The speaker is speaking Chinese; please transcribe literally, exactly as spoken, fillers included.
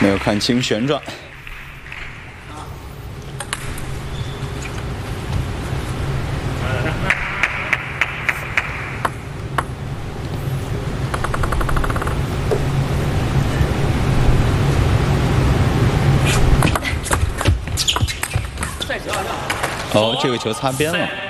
没有看清旋转。 哦，这个球擦边了。